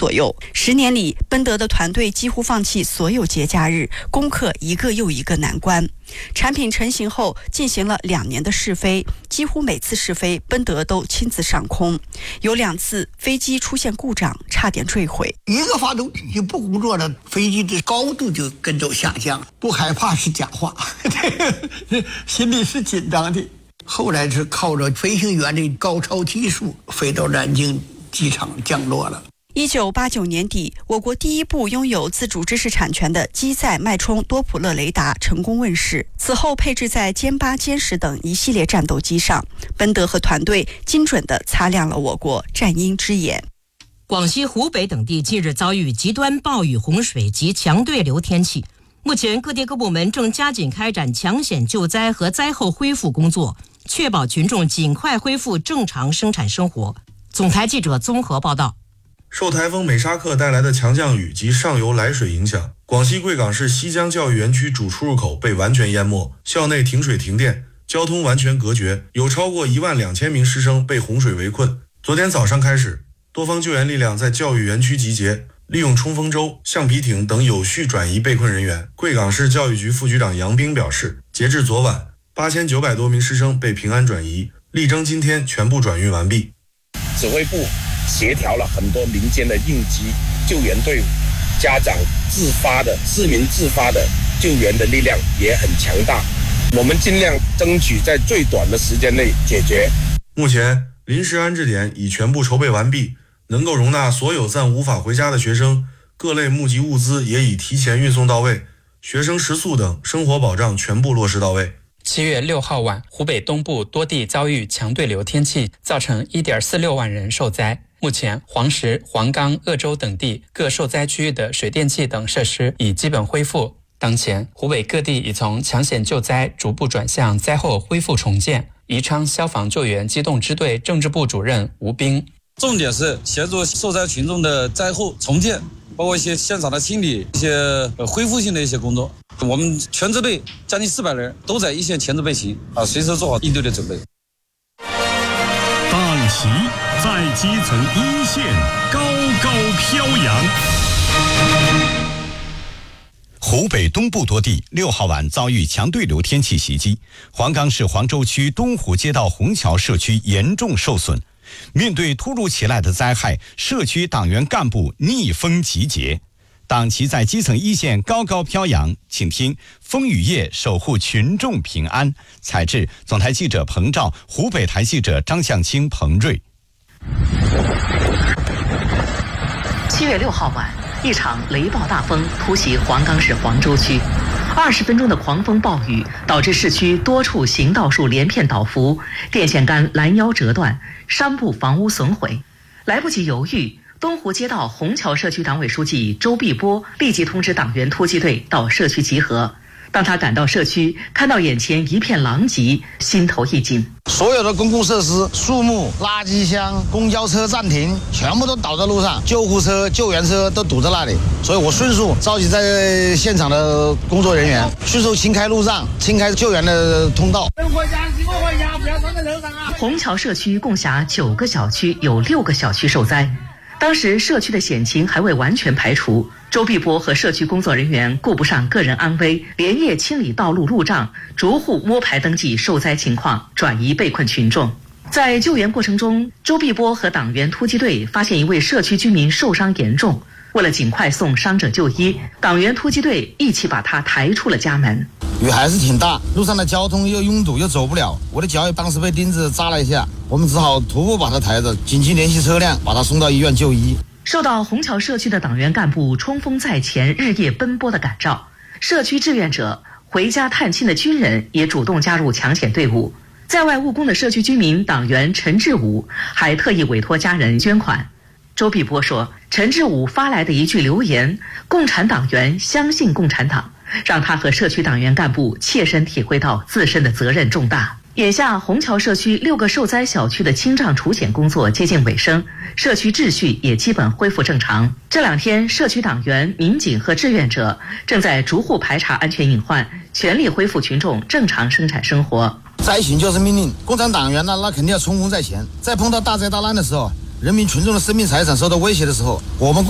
左右。10年里，奔德的团队几乎放弃所有节假日，攻克一个又一个难关。产品成型后，进行了2年的试飞，几乎每次试飞，奔德都亲自上空。有2次飞机出现故障，差点坠毁。 一个发动机不工作了，飞机的高度就跟着下降，不害怕是假话，心里是紧张的。后来是靠着飞行员的高超技术，飞到南京机场降落了。 1989年底，我国第一部拥有自主知识产权的机载脉冲多普勒雷达成功问世。此后配置在歼8、歼10等一系列战斗机上，奔德和团队精准地擦亮了我国战鹰之眼。 广西、湖北等地近日遭遇极端暴雨、洪水及强对流天气。目前各地各部门正加紧开展抢险救灾和灾后恢复工作，确保群众尽快恢复正常生产生活。总台记者综合报道。 受台风美沙克带来的强降雨及上游来水影响，广西贵港市西江教育园区主出入口被完全淹没，校内停水停电，交通完全隔绝，有超过12000名师生被洪水围困。昨天早上开始，多方救援力量在教育园区集结，利用冲锋舟、橡皮艇等有序转移被困人员。贵港市教育局副局长杨兵表示，截至昨晚，8900多名师生被平安转移，力争今天全部转运完毕。 指挥部协调了很多民间的应急救援队伍，家长自发的、市民自发的救援的力量也很强大。我们尽量争取在最短的时间内解决。 目前临时安置点已全部筹备完毕，能够容纳所有暂无法回家的学生，各类募集物资也已提前运送到位，学生食宿等生活保障全部落实到位。 7月6号晚，湖北东部多地遭遇强对流天气，造成1.46万人受灾。目前，黄石、黄冈、鄂州等地各受灾区域的水电气等设施已基本恢复。当前，湖北各地已从抢险救灾逐步转向灾后恢复重建。宜昌消防救援机动支队政治部主任吴斌： 重点是协助受灾群众的灾后重建，包括一些现场的清理、一些恢复性的一些工作。我们全支队将近400人都在一线前置备勤随时做好应对的准备。 党旗在基层一线高高飘扬。湖北东部多地6号晚遭遇强对流天气袭击，黄冈市黄州区东湖街道虹桥社区严重受损。面对突如其来的灾害，社区党员干部逆风集结，党旗在基层一线高高飘扬。请听风雨夜守护群众平安。采制总台记者彭照，湖北台记者张向清、彭瑞。 7月6号晚，一场雷暴大风突袭黄冈市黄州区，20分钟的狂风暴雨导致市区多处行道树连片倒伏，电线杆拦腰折断，山部房屋损毁。来不及犹豫，东湖街道虹桥社区党委书记周碧波立即通知党员突击队到社区集合。当他赶到社区，看到眼前一片狼藉，心头一紧。 所有的公共设施、树木、垃圾箱、公交车暂停，全部都倒在路上，救护车、救援车都堵在那里。所以我迅速召集在现场的工作人员，迅速清开路障，清开救援的通道。 回家，不要站在楼上啊！虹桥社区共辖9个小区，有6个小区受灾。当时社区的险情还未完全排除，周碧波和社区工作人员顾不上个人安危，连夜清理道路路障，逐户摸排登记受灾情况，转移被困群众。在救援过程中，周碧波和党员突击队发现一位社区居民受伤严重，为了尽快送伤者就医，党员突击队一起把他抬出了家门。 雨还是挺大，路上的交通又拥堵又走不了，我的脚也当时被钉子扎了一下，我们只好徒步把他抬着，紧急联系车辆把他送到医院就医。 受到虹桥社区的党员干部冲锋在前、日夜奔波的感召，社区志愿者、回家探亲的军人也主动加入抢险队伍。在外务工的社区居民党员陈志武还特意委托家人捐款。周碧波说，陈志武发来的一句留言“共产党员相信共产党”，让他和社区党员干部切身体会到自身的责任重大。眼下虹桥社区6个受灾小区的清障除险工作接近尾声，社区秩序也基本恢复正常。这2天，社区党员、民警和志愿者正在逐户排查安全隐患，全力恢复群众正常生产生活。 灾情就是命令，共产党员那肯定要冲锋在前。在碰到大灾大难的时候，人民群众的生命财产受到威胁的时候，我们